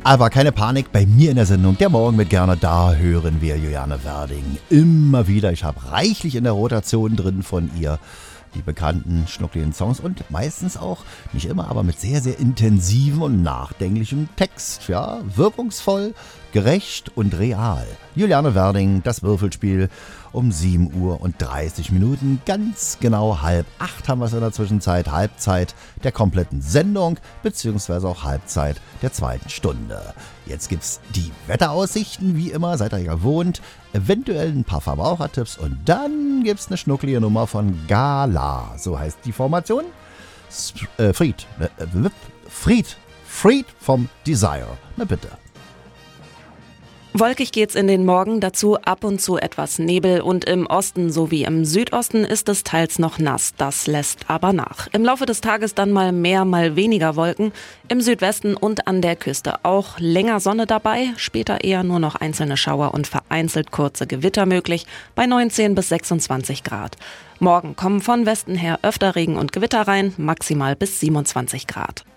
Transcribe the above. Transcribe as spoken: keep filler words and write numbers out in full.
Aber keine Panik, bei mir in der Sendung Der Morgen mit Gerne, da hören wir Juliane Werding immer wieder. Ich habe reichlich in der Rotation drin von ihr die bekannten schnuckligen Songs und meistens auch, nicht immer, aber mit sehr, sehr intensiven und nachdenklichem Text. Ja, wirkungsvoll, gerecht und real. Juliane Werding, das Würfelspiel um sieben Uhr und dreißig Minuten, ganz genau halb acht haben wir es in der Zwischenzeit, Halbzeit der kompletten Sendung, beziehungsweise auch Halbzeit der zweiten Stunde. Jetzt gibt's die Wetteraussichten, wie immer, seid ihr gewohnt, eventuell ein paar Verbrauchertipps und dann gibt's eine schnucklige Nummer von Gala, so heißt die Formation. Sp- äh, Fried, äh, Fried, Fried vom Desire, na bitte. Wolkig geht's in den Morgen, dazu ab und zu etwas Nebel und im Osten sowie im Südosten ist es teils noch nass, das lässt aber nach. Im Laufe des Tages dann mal mehr, mal weniger Wolken, im Südwesten und an der Küste auch länger Sonne dabei, später eher nur noch einzelne Schauer und vereinzelt kurze Gewitter möglich, bei neunzehn bis sechsundzwanzig Grad. Morgen kommen von Westen her öfter Regen und Gewitter rein, maximal bis siebenundzwanzig Grad.